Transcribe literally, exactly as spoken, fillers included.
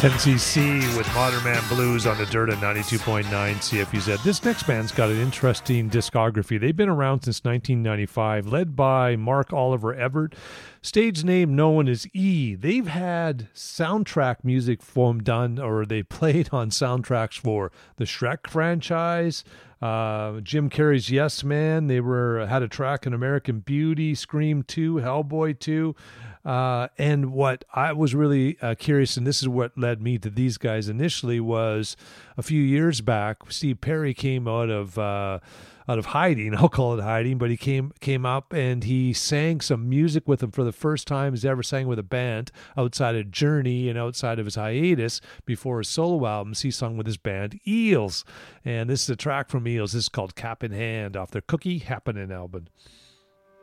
Tennessee C with Modern Man Blues on the Dirt at ninety-two point nine C F U Z. This next band's got an interesting discography. They've been around since nineteen ninety-five, led by Mark Oliver Everett. Stage name known as E. They've had soundtrack music for them done, or they played on soundtracks for the Shrek franchise, uh, Jim Carrey's Yes Man. They were had a track in American Beauty, Scream two, Hellboy two. Uh, and what I was really uh, curious, and this is what led me to these guys initially, was a few years back, Steve Perry came out of uh, out of hiding. I'll call it hiding, but he came came up and he sang some music with them for the first time he's ever sang with a band outside of Journey and outside of his hiatus before his solo albums. He sung with his band Eels, and this is a track from Eels. This is called Cap in Hand off their Cookie Happening album.